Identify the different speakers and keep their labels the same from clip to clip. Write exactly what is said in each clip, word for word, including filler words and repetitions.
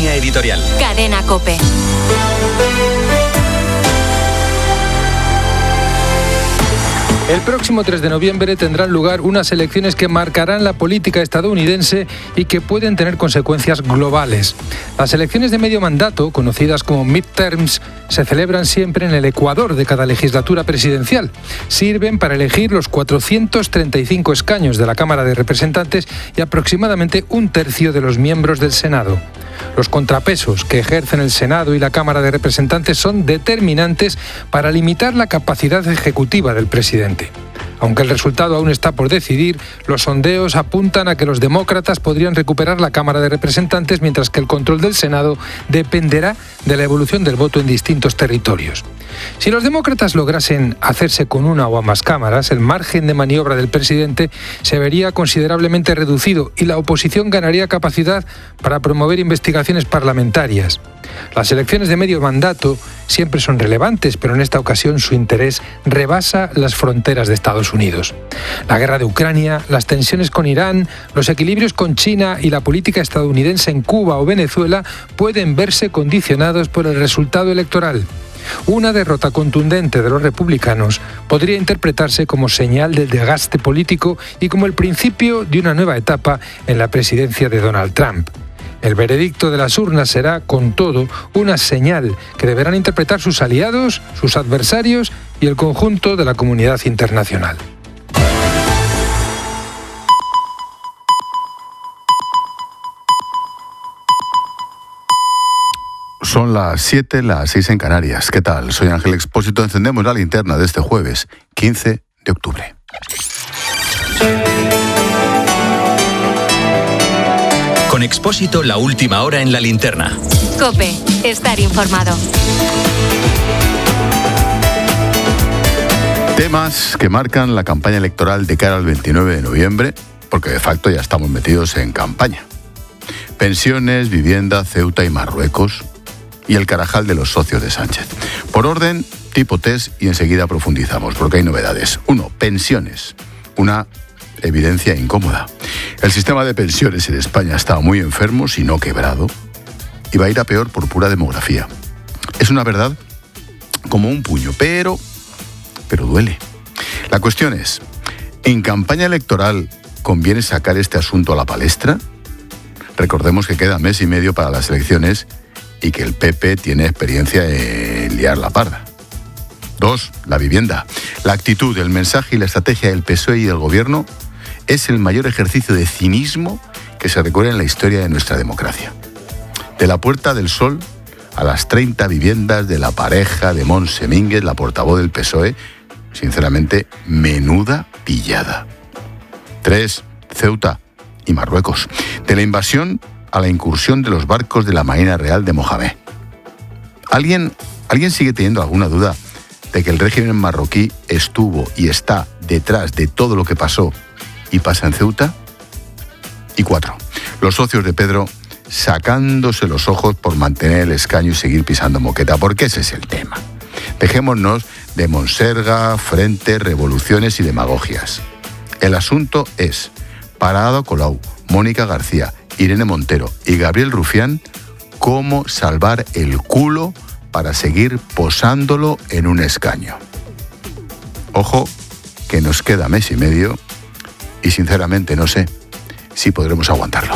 Speaker 1: Línea editorial.
Speaker 2: Cadena COPE.
Speaker 3: El próximo tres de noviembre tendrán lugar unas elecciones que marcarán la política estadounidense y que pueden tener consecuencias globales. Las elecciones de medio mandato, conocidas como midterms, se celebran siempre en el ecuador de cada legislatura presidencial. Sirven para elegir los cuatrocientos treinta y cinco escaños de la Cámara de Representantes y aproximadamente un tercio de los miembros del Senado. Los contrapesos que ejercen el Senado y la Cámara de Representantes son determinantes para limitar la capacidad ejecutiva del presidente. Aunque el resultado aún está por decidir, los sondeos apuntan a que los demócratas podrían recuperar la Cámara de Representantes, mientras que el control del Senado dependerá de la evolución del voto en distintos territorios. Si los demócratas lograsen hacerse con una o ambas cámaras, el margen de maniobra del presidente se vería considerablemente reducido y la oposición ganaría capacidad para promover investigaciones parlamentarias. Las elecciones de medio mandato siempre son relevantes, pero en esta ocasión su interés rebasa las fronteras de Estados Unidos. La guerra de Ucrania, las tensiones con Irán, los equilibrios con China y la política estadounidense en Cuba o Venezuela pueden verse condicionados por el resultado electoral. Una derrota contundente de los republicanos podría interpretarse como señal del desgaste político y como el principio de una nueva etapa en la presidencia de Donald Trump. El veredicto de las urnas será, con todo, una señal que deberán interpretar sus aliados, sus adversarios y el conjunto de la comunidad internacional.
Speaker 4: Son las siete, las seis en Canarias. ¿Qué tal? Soy Ángel Expósito. Encendemos la linterna de este jueves, quince de octubre.
Speaker 1: Con Expósito, la última hora en la linterna.
Speaker 2: COPE, estar informado.
Speaker 4: Temas que marcan la campaña electoral de cara al veintinueve de noviembre, porque de facto ya estamos metidos en campaña. Pensiones, vivienda, Ceuta y Marruecos, y el carajal de los socios de Sánchez. Por orden, tipo test, y enseguida profundizamos, porque hay novedades. Uno, pensiones. Una evidencia incómoda. El sistema de pensiones en España está muy enfermo, si no quebrado, y va a ir a peor por pura demografía. Es una verdad como un puño, pero, pero duele. La cuestión es, ¿en campaña electoral conviene sacar este asunto a la palestra? Recordemos que queda mes y medio para las elecciones y que el P P tiene experiencia en liar la parda. Dos, la vivienda. La actitud, el mensaje y la estrategia del P S O E y del Gobierno es el mayor ejercicio de cinismo que se recuerda en la historia de nuestra democracia. De la Puerta del Sol a las treinta viviendas de la pareja de Montse Mínguez, la portavoz del P S O E, sinceramente, menuda pillada. Tres, Ceuta y Marruecos. De la invasión a la incursión de los barcos de la Marina Real de Mohamed. ¿Alguien, ¿Alguien sigue teniendo alguna duda de que el régimen marroquí estuvo y está detrás de todo lo que pasó y pasa en Ceuta? Y cuatro, los socios de Pedro sacándose los ojos por mantener el escaño y seguir pisando moqueta, porque ese es el tema. Dejémonos de monserga, frente, revoluciones y demagogias. El asunto es para Ada Colau, Mónica García, Irene Montero y Gabriel Rufián, cómo salvar el culo para seguir posándolo en un escaño. Ojo, que nos queda mes y medio y sinceramente no sé si podremos aguantarlo.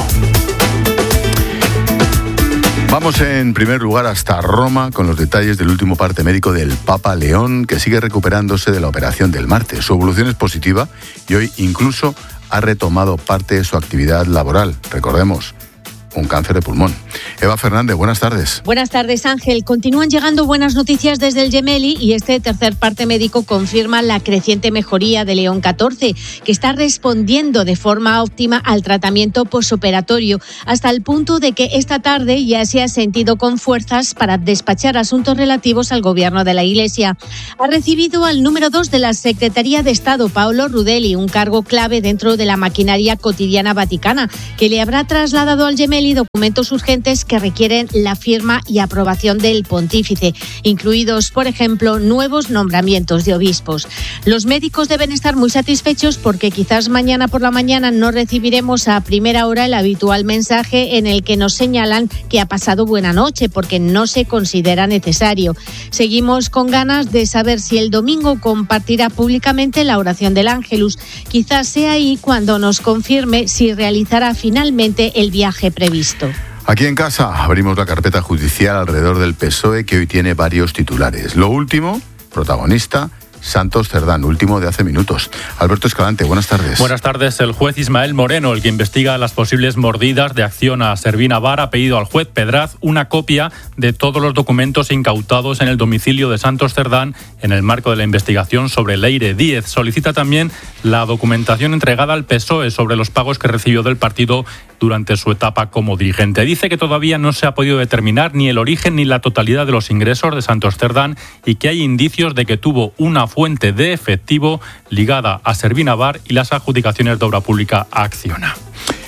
Speaker 4: Vamos en primer lugar hasta Roma con los detalles del último parte médico del Papa León, que sigue recuperándose de la operación del martes. Su evolución es positiva y hoy incluso ha retomado parte de su actividad laboral. Recordemos, un cáncer de pulmón. Eva Fernández, buenas tardes.
Speaker 5: Buenas tardes, Ángel. Continúan llegando buenas noticias desde el Gemelli y este tercer parte médico confirma la creciente mejoría de León catorce, que está respondiendo de forma óptima al tratamiento posoperatorio, hasta el punto de que esta tarde ya se ha sentido con fuerzas para despachar asuntos relativos al gobierno de la Iglesia. Ha recibido al número dos de la Secretaría de Estado, Paolo Rudelli, un cargo clave dentro de la maquinaria cotidiana vaticana, que le habrá trasladado al Gemelli Gemelli documentos urgentes que requieren la firma y aprobación del pontífice, incluidos, por ejemplo, nuevos nombramientos de obispos. Los médicos deben estar muy satisfechos porque quizás mañana por la mañana no recibiremos a primera hora el habitual mensaje en el que nos señalan que ha pasado buena noche porque no se considera necesario. Seguimos con ganas de saber si el domingo compartirá públicamente la oración del Ángelus. Quizás sea ahí cuando nos confirme si realizará finalmente el viaje previsto.
Speaker 4: Aquí en casa abrimos la carpeta judicial alrededor del P S O E, que hoy tiene varios titulares. Lo último, protagonista, Santos Cerdán, último de hace minutos. Alberto Escalante, buenas tardes.
Speaker 6: Buenas tardes. El juez Ismael Moreno, el que investiga las posibles mordidas de acción a Servina Bar, ha pedido al juez Pedraz una copia de todos los documentos incautados en el domicilio de Santos Cerdán en el marco de la investigación sobre Leire Díez. Solicita también la documentación entregada al P S O E sobre los pagos que recibió del partido durante su etapa como dirigente. Dice que todavía no se ha podido determinar ni el origen ni la totalidad de los ingresos de Santos Cerdán y que hay indicios de que tuvo una fuente de efectivo ligada a Servina Bar y las adjudicaciones de obra pública a Acciona.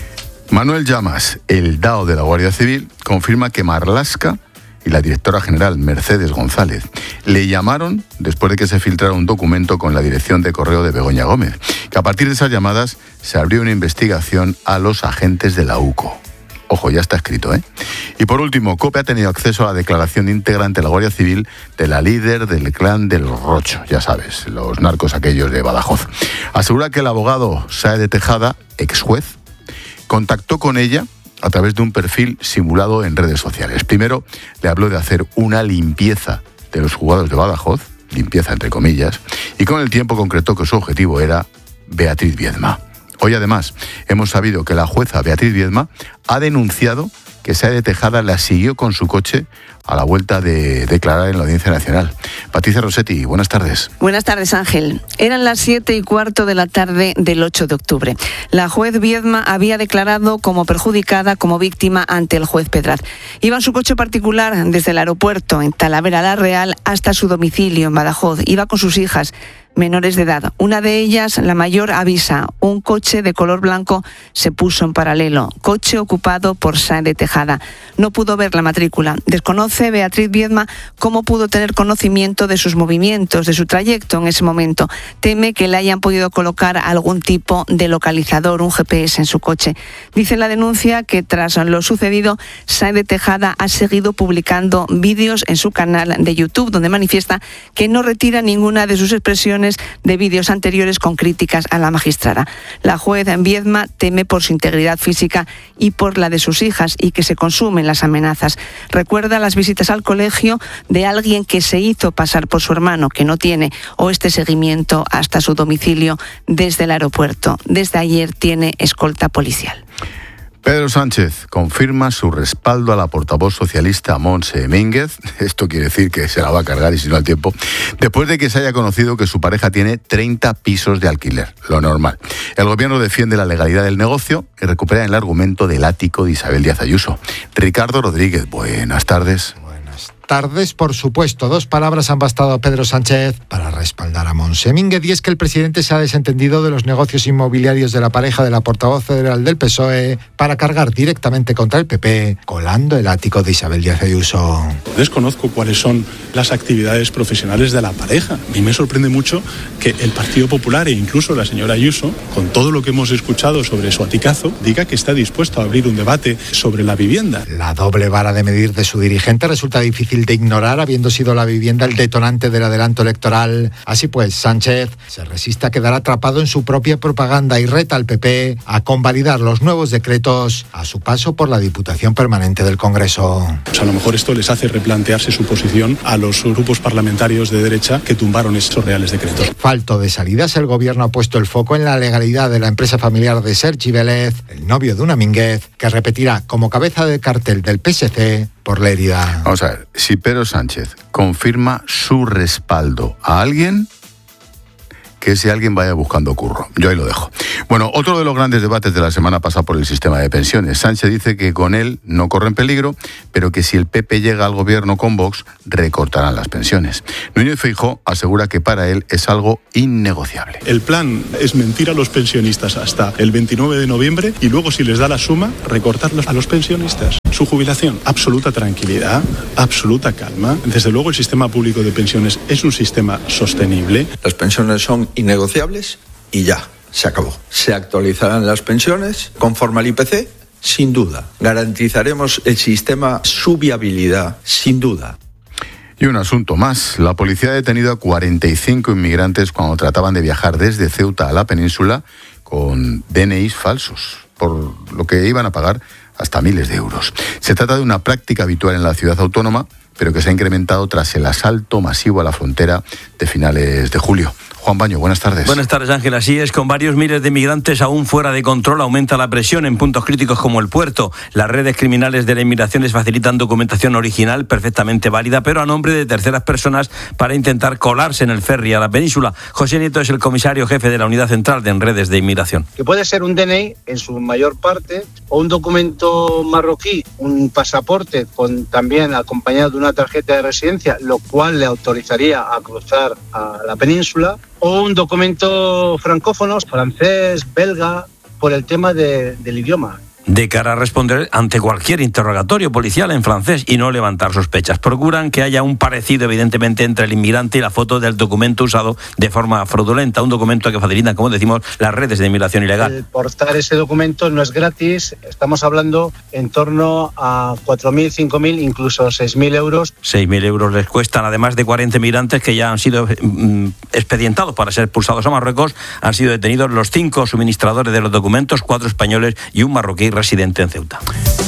Speaker 4: Manuel Llamas, el D A O de la Guardia Civil, confirma que Marlaska y la directora general Mercedes González le llamaron después de que se filtrara un documento con la dirección de correo de Begoña Gómez, que a partir de esas llamadas se abrió una investigación a los agentes de la U C O. Ojo, ya está escrito, ¿eh? Y por último, COPE ha tenido acceso a la declaración íntegra ante la Guardia Civil de la líder del clan del Rocho, ya sabes, los narcos aquellos de Badajoz. Asegura que el abogado Sae de Tejada, ex juez, contactó con ella a través de un perfil simulado en redes sociales. Primero le habló de hacer una limpieza de los juzgados de Badajoz, limpieza entre comillas, y con el tiempo concretó que su objetivo era Beatriz Viedma. Hoy, además, hemos sabido que la jueza Beatriz Viedma ha denunciado que Sae de Tejada la siguió con su coche a la vuelta de declarar en la Audiencia Nacional. Patricia Rossetti, buenas tardes.
Speaker 7: Buenas tardes, Ángel. Eran las siete y cuarto de la tarde del ocho de octubre. La juez Viedma había declarado como perjudicada, como víctima ante el juez Pedraz. Iba en su coche particular desde el aeropuerto en Talavera la Real hasta su domicilio en Badajoz. Iba con sus hijas menores de edad. Una de ellas, la mayor, avisa: un coche de color blanco se puso en paralelo. Coche ocupado por Sae de Tejada. No pudo ver la matrícula. Desconoce Beatriz Viedma cómo pudo tener conocimiento de sus movimientos, de su trayecto en ese momento. Teme que le hayan podido colocar algún tipo de localizador, un G P S en su coche. Dice la denuncia que tras lo sucedido, Sae de Tejada ha seguido publicando vídeos en su canal de YouTube, donde manifiesta que no retira ninguna de sus expresiones de vídeos anteriores con críticas a la magistrada. La juez Viedma teme por su integridad física y por la de sus hijas y que se consumen las amenazas. Recuerda las visitas al colegio de alguien que se hizo pasar por su hermano, que no tiene, o este seguimiento hasta su domicilio desde el aeropuerto. Desde ayer tiene escolta policial.
Speaker 4: Pedro Sánchez confirma su respaldo a la portavoz socialista Montse Mínguez. Esto quiere decir que se la va a cargar y si no al tiempo. Después de que se haya conocido que su pareja tiene treinta pisos de alquiler, lo normal. El gobierno defiende la legalidad del negocio y recupera el argumento del ático de Isabel Díaz Ayuso. Ricardo Rodríguez, buenas tardes.
Speaker 8: Tardes, por supuesto. Dos palabras han bastado a Pedro Sánchez para respaldar a Montse Mínguez, y es que el presidente se ha desentendido de los negocios inmobiliarios de la pareja de la portavoz federal del P S O E para cargar directamente contra el P P, colando el ático de Isabel Díaz Ayuso.
Speaker 9: Desconozco cuáles son las actividades profesionales de la pareja. A mí me sorprende mucho que el Partido Popular e incluso la señora Ayuso, con todo lo que hemos escuchado sobre su aticazo, diga que está dispuesto a abrir un debate sobre la vivienda.
Speaker 8: La doble vara de medir de su dirigente resulta difícil de ignorar, habiendo sido la vivienda el detonante del adelanto electoral. Así pues, Sánchez se resiste a quedar atrapado en su propia propaganda y reta al P P a convalidar los nuevos decretos a su paso por la Diputación Permanente del Congreso.
Speaker 9: Pues a lo mejor esto les hace replantearse su posición a los grupos parlamentarios de derecha que tumbaron esos reales decretos.
Speaker 8: Falto de salidas, el gobierno ha puesto el foco en la legalidad de la empresa familiar de Sergi Vélez, el novio de una Mínguez, que repetirá como cabeza de cartel del P S C por Lérida.
Speaker 4: Vamos a ver, si Pedro Sánchez confirma su respaldo a alguien, que ese alguien vaya buscando curro. Yo ahí lo dejo. Bueno, otro de los grandes debates de la semana pasa por el sistema de pensiones. Sánchez dice que con él no corren peligro, pero que si el P P llega al gobierno con Vox, recortarán las pensiones. Núñez Feijóo asegura que para él es algo innegociable.
Speaker 9: El plan es mentir a los pensionistas hasta el veintinueve de noviembre y luego, si les da la suma, recortarlos a los pensionistas. Su jubilación, absoluta tranquilidad, absoluta calma. Desde luego, el sistema público de pensiones es un sistema sostenible.
Speaker 10: Las pensiones son innegociables y ya, se acabó. Se actualizarán las pensiones conforme al I P C, sin duda. Garantizaremos el sistema, su viabilidad, sin duda.
Speaker 4: Y un asunto más. La policía ha detenido a cuarenta y cinco inmigrantes cuando trataban de viajar desde Ceuta a la península con D N Is falsos, por lo que iban a pagar hasta miles de euros. Se trata de una práctica habitual en la ciudad autónoma, pero que se ha incrementado tras el asalto masivo a la frontera de finales de julio. Juan Baño, buenas tardes.
Speaker 11: Buenas tardes, Ángel. Así es, con varios miles de migrantes aún fuera de control, aumenta la presión en puntos críticos como el puerto. Las redes criminales de la inmigración les facilitan documentación original perfectamente válida, pero a nombre de terceras personas para intentar colarse en el ferry a la península. José Nieto es el comisario jefe de la Unidad Central de Redes de Inmigración.
Speaker 12: Que puede ser un D N I en su mayor parte, o un documento marroquí, un pasaporte con también acompañado de una tarjeta de residencia, lo cual le autorizaría a cruzar a la península, o un documento francófono, francés, belga, por el tema de, del idioma.
Speaker 11: De cara a responder ante cualquier interrogatorio policial en francés y no levantar sospechas. Procuran que haya un parecido, evidentemente, entre el inmigrante y la foto del documento usado de forma fraudulenta. Un documento que facilitan, como decimos, las redes de inmigración ilegal.
Speaker 12: El portar ese documento no es gratis. Estamos hablando en torno a cuatro mil, cinco mil, incluso seis mil euros.
Speaker 11: seis mil euros les cuestan, además de cuarenta inmigrantes que ya han sido mm, expedientados para ser expulsados a Marruecos. Han sido detenidos los cinco suministradores de los documentos, cuatro españoles y un marroquí residente en Ceuta.